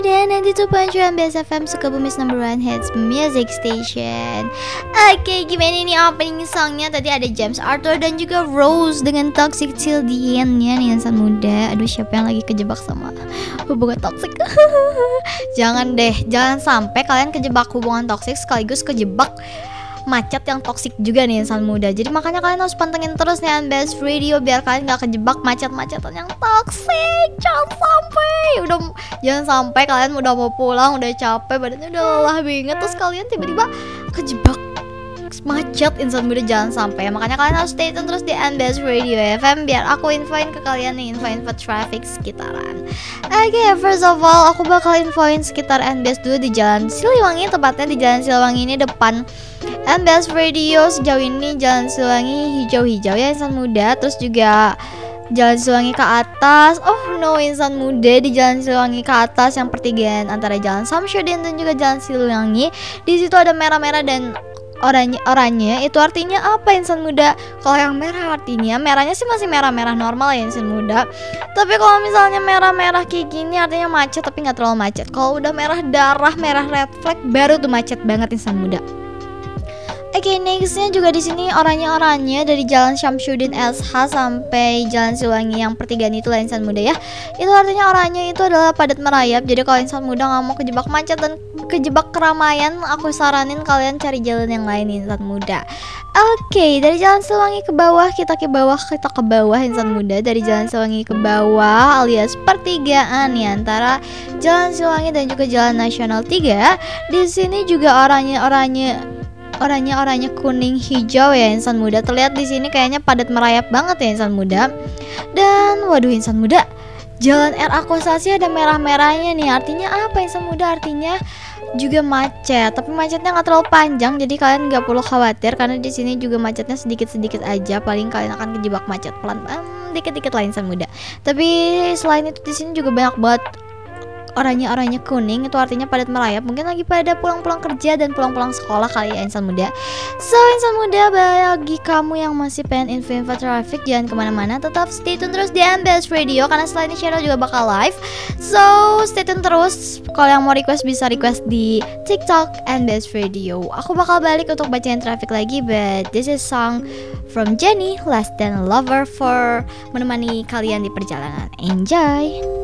Dan 92.1 BSFM Sukabumi's #1 hits music station. Oke, gimana nih opening songnya? Tadi ada James Arthur dan juga Rose dengan Toxic Till the End-nya nih insan muda. Aduh, siapa yang lagi kejebak sama hubungan toksik? Jangan deh, jangan sampai kalian kejebak hubungan toksik sekaligus kejebak macet yang toksik juga nih insan muda. Jadi makanya kalian harus pantengin terus nih Unbest Radio biar kalian gak kejebak macet-macetan yang toksik. Jangan sampai kalian udah mau pulang, udah capek, badannya udah lelah banget, terus kalian tiba-tiba kejebak macet insan muda. Jangan sampai ya. Makanya kalian harus stay tune terus di Unbest Radio FM biar aku infoin ke kalian nih info-info traffic sekitaran. Oke, first of all aku bakal infoin sekitar Unbest dulu di Jalan Siliwangi. Tepatnya di Jalan Siliwangi ini depan Unbest Radio. Sejauh ini Jalan Siliwangi hijau-hijau ya insan muda. Terus juga Jalan Siliwangi ke atas. Oh no insan muda, di Jalan Siliwangi ke atas yang pertigaan antara Jalan Samsudin dan juga Jalan Siliwangi, di situ ada merah-merah dan oranye. Itu artinya apa insan muda? Kalau yang merah artinya merahnya sih masih merah-merah normal ya insan muda. Tapi kalau misalnya merah-merah kayak gini artinya macet, tapi nggak terlalu macet. Kalau udah merah darah, merah red flag, baru tuh macet banget insan muda. Oke, nextnya juga di sini oranye dari Jalan Syamsuddin SH sampai Jalan Siliwangi yang pertigaan itu lah insan muda ya. Itu artinya oranye itu adalah padat merayap. Jadi kalau insan muda nggak mau kejebak macet dan kejebak keramaian, aku saranin kalian cari jalan yang lain insan muda. Oke, dari Jalan Siliwangi ke bawah kita ke bawah insan muda. Dari Jalan Siliwangi ke bawah alias pertigaan ya antara Jalan Siliwangi dan juga Jalan Nasional 3. Di sini juga oranye kuning hijau ya insan muda. Terlihat di sini kayaknya padat merayap banget ya insan muda. Dan waduh insan muda, Jalan R Aquasasi ada merah-merahnya nih. Artinya apa insan muda? Artinya juga macet, tapi macetnya nggak terlalu panjang, jadi kalian nggak perlu khawatir karena di sini juga macetnya sedikit-sedikit aja. Paling kalian akan kejebak macet pelan-pelan, dikit-dikit lah insan muda. Tapi selain itu di sini juga banyak banget oranye kuning, itu artinya padat merayap. Mungkin lagi pada pulang-pulang kerja dan pulang-pulang sekolah kali ya insan muda. So insan muda, bagi kamu yang masih pengen info-info traffic, jangan kemana-mana, tetap stay tune terus di Unbest Radio karena setelah ini channel juga bakal live. So stay tune terus. Kalau yang mau request bisa request di TikTok Unbest Radio. Aku bakal balik untuk bacain traffic lagi, but this is song from Jennie, Less Than a Lover, for menemani kalian di perjalanan. Enjoy.